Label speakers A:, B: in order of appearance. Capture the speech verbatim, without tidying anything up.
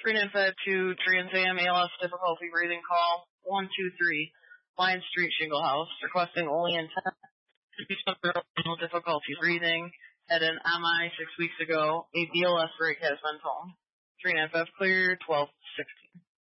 A: three nine five two, Trans Am, A L S difficulty breathing call, one two three, Lion Street Shingle House, requesting only intent to be no difficulty breathing, had an M I six weeks ago, a B L S break has been told. three nine five clear, twelve sixteen.